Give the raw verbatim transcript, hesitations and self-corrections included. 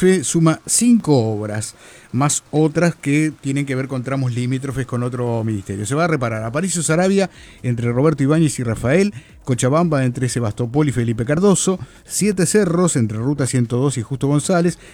Renfe suma cinco obras, más otras que tienen que ver con tramos limítrofes con otro ministerio. Se va a reparar Aparicio Saravia entre Roberto Ibáñez y Rafael, Cochabamba entre Sebastopol y Felipe Cardoso, Siete Cerros entre Ruta ciento dos y Justo González,